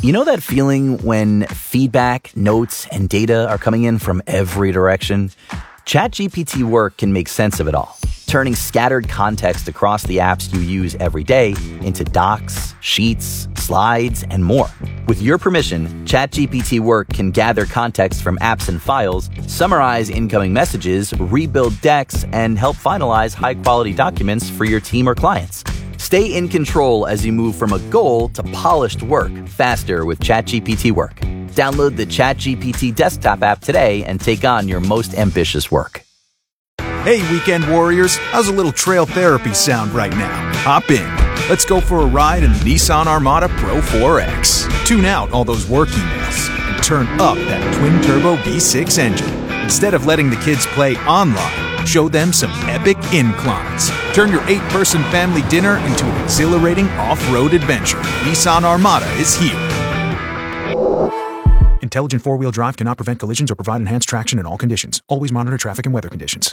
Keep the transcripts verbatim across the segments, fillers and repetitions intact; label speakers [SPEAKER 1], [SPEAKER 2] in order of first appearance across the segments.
[SPEAKER 1] You know that feeling when feedback, notes, and data are coming in from every direction? ChatGPT Work can make sense of it all, turning scattered context across the apps you use every day into docs, sheets, slides, and more. With your permission, ChatGPT Work can gather context from apps and files, summarize incoming messages, rebuild decks, and help finalize high-quality documents for your team or clients. Stay in control as you move from a goal to polished work faster with ChatGPT Work. Download the ChatGPT desktop app today and take on your most ambitious work.
[SPEAKER 2] Hey, weekend warriors, how's a little trail therapy sound right now? Hop in. Let's go for a ride in the Nissan Armada Pro four X. Tune out all those work emails and turn up that twin-turbo V six engine. Instead of letting the kids play online, show them some epic inclines. Turn your eight-person family dinner into an exhilarating off-road adventure. Nissan Armada is here. Intelligent four-wheel drive cannot prevent collisions or provide enhanced traction in all conditions. Always monitor traffic and weather conditions.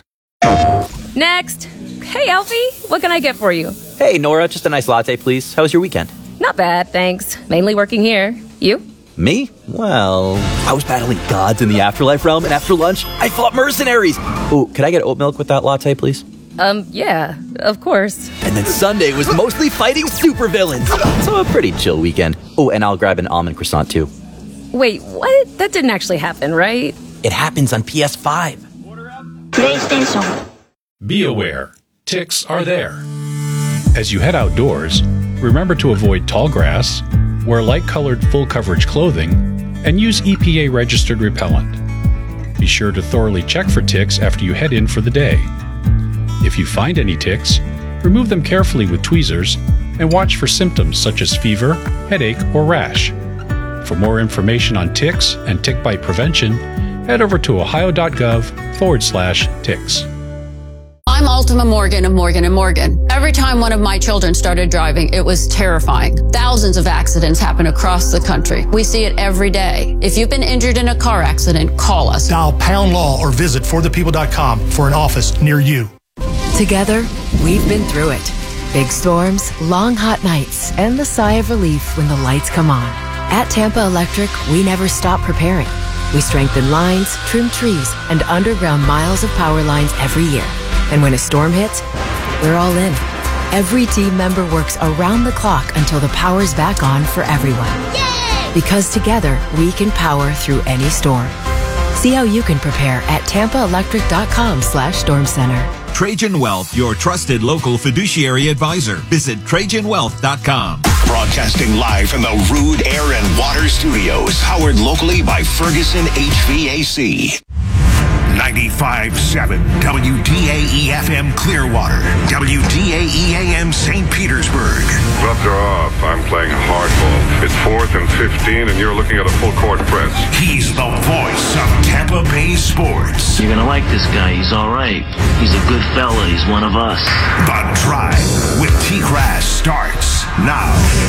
[SPEAKER 3] Next. Hey, Alfie. What can I get for you?
[SPEAKER 1] Hey, Nora, just a nice latte, please. How was your weekend?
[SPEAKER 3] Not bad, thanks. Mainly working here. You?
[SPEAKER 1] Me? Well, I was battling gods in the afterlife realm, and after lunch, I fought mercenaries. Oh, could I get oat milk with that latte, please?
[SPEAKER 3] Um, yeah, of course.
[SPEAKER 1] And then Sunday was mostly fighting supervillains. So a pretty chill weekend. Oh, and I'll grab an almond croissant, too.
[SPEAKER 3] Wait, what? That didn't actually happen, right?
[SPEAKER 1] It happens on P S five.
[SPEAKER 4] PlayStation.
[SPEAKER 5] Be aware, ticks are there. As you head outdoors, remember to avoid tall grass, wear light-colored full-coverage clothing, and use E P A-registered repellent. Be sure to thoroughly check for ticks after you head in for the day. If you find any ticks, remove them carefully with tweezers and watch for symptoms such as fever, headache, or rash. For more information on ticks and tick bite prevention, head over to ohio.gov forward slash ticks.
[SPEAKER 6] I'm Ultima Morgan of Morgan and Morgan. Every time one of my children started driving, it was terrifying. Thousands of accidents happen across the country. We see it every day. If you've been injured in a car accident, call us.
[SPEAKER 7] Dial pound law or visit for the people dot com for an office near you.
[SPEAKER 8] Together, we've been through it. Big storms, long hot nights, and the sigh of relief when the lights come on. At Tampa Electric, we never stop preparing. We strengthen lines, trim trees, and underground miles of power lines every year. And when a storm hits, we're all in. Every team member works around the clock until the power's back on for everyone. Yay! Because together, we can power through any storm. See how you can prepare at tampaelectric.com slash storm center.
[SPEAKER 9] Trajan Wealth, your trusted local fiduciary advisor. Visit trajan wealth dot com.
[SPEAKER 10] Broadcasting live from the Rude Air and Water Studios, powered locally by Ferguson H V A C. ninety-five point seven W D A E F M Clearwater, W D A E A M Saint Petersburg.
[SPEAKER 11] Gloves are off. I'm playing hardball. It's fourth and fifteen, and you're looking at a full court press.
[SPEAKER 10] He's the voice of Tampa Bay sports.
[SPEAKER 12] You're gonna like this guy. He's all right. He's a good fella. He's one of us.
[SPEAKER 10] The Drive with T-Grass starts now.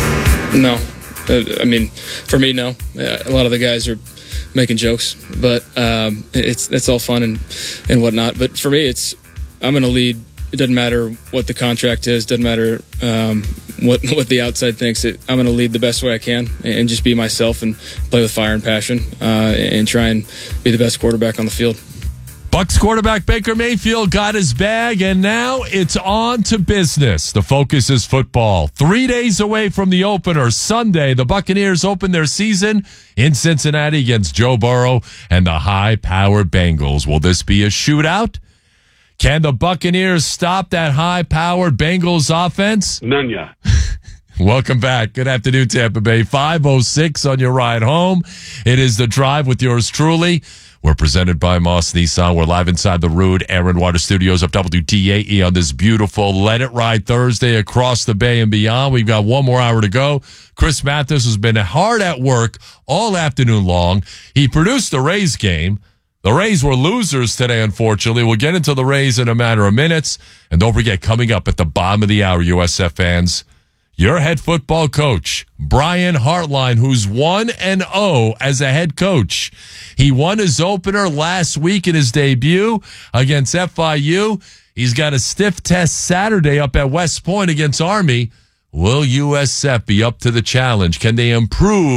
[SPEAKER 13] No, I mean, for me, no. A lot of the guys are making jokes, but um, it's it's all fun and, and whatnot. But for me, it's I'm going to lead. It doesn't matter what the contract is. Doesn't matter um, what what the outside thinks. It, I'm going to lead the best way I can and just be myself and play with fire and passion uh, and try and be the best quarterback on the field.
[SPEAKER 14] Bucs quarterback Baker Mayfield got his bag, and now it's on to business. The focus is football. Three days away from the opener, Sunday, the Buccaneers open their season in Cincinnati against Joe Burrow and the high-powered Bengals. Will this be a shootout? Can the Buccaneers stop that high-powered Bengals offense?
[SPEAKER 15] None ya.
[SPEAKER 14] Welcome back. Good afternoon, Tampa Bay. five oh six on your ride home. It is The Drive with yours truly. We're presented by Moss Nissan. We're live inside the Rude Air and Water Studios of W D A E on this beautiful Let It Ride Thursday across the Bay and beyond. We've got one more hour to go. Chris Mathis has been hard at work all afternoon long. He produced the Rays game. The Rays were losers today, unfortunately. We'll get into the Rays in a matter of minutes. And don't forget, coming up at the bottom of the hour, U S F fans, your head football coach, Brian Hartline, who's one and oh as a head coach. He won his opener last week in his debut against F I U. He's got a stiff test Saturday up at West Point against Army. Will U S F be up to the challenge? Can they improve